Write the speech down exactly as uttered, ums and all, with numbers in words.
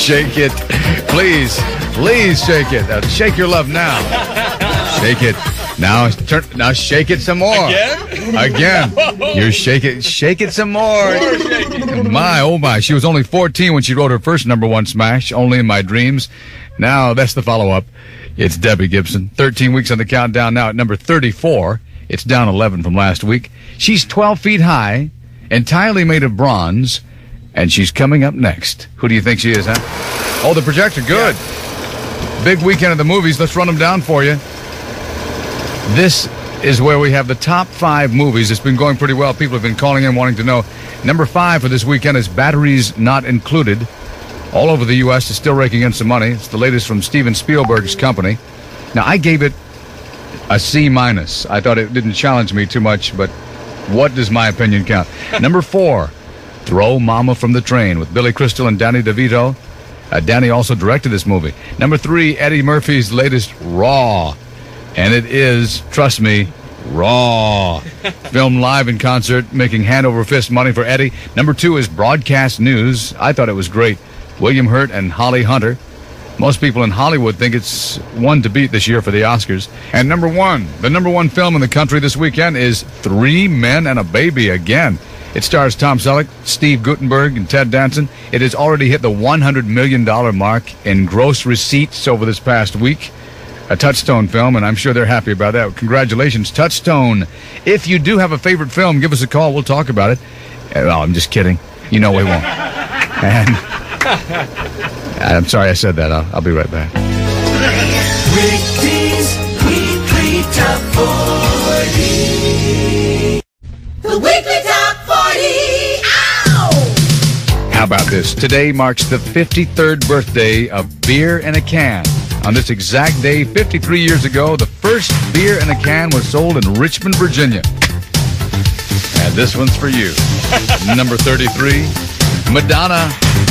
Shake it. Please, please shake it. Now, shake your love now. Shake it. Now, turn, now shake it some more. Again? Again. You shake it. Shake it some more. My, oh my. She was only fourteen when she wrote her first number one smash, Only in My Dreams. Now, that's the follow-up. It's Debbie Gibson. thirteen weeks on the countdown now at number thirty-four. It's down eleven from last week. She's twelve feet high, entirely made of bronze, and she's coming up next. Who do you think she is, huh? Oh, the projector. Good. Yeah. Big weekend of the movies. Let's run them down for you. This is where we have the top five movies. It's been going pretty well. People have been calling in wanting to know. Number five for this weekend is Batteries Not Included. All over the U S is still raking in some money. It's the latest from Steven Spielberg's company. Now, I gave it a C minus. I thought it didn't challenge me too much, but what does my opinion count? Number four, Throw Mama from the Train with Billy Crystal and Danny DeVito. Uh, Danny also directed this movie. Number three, Eddie Murphy's latest Raw. And it is, trust me, raw. Filmed live in concert, making hand over fist money for Eddie. Number two is Broadcast News. I thought it was great. William Hurt and Holly Hunter. Most people in Hollywood think it's one to beat this year for the Oscars. And number one, the number one film in the country this weekend is Three Men and a Baby again. It stars Tom Selleck, Steve Guttenberg, and Ted Danson. It has already hit the one hundred million dollars mark in gross receipts over this past week. A Touchstone film, and I'm sure they're happy about that. Congratulations, Touchstone. If you do have a favorite film, give us a call. We'll talk about it. Oh, I'm just kidding. You know we won't. And I'm sorry I said that. I'll, I'll be right back. Ricky's Weekly Top forty. The Weekly Top forty. Ow! How about this? Today marks the fifty-third birthday of Beer in a Can. On this exact day, fifty-three years ago, the first beer in a can was sold in Richmond, Virginia. And this one's for you. Number thirty-three, Madonna,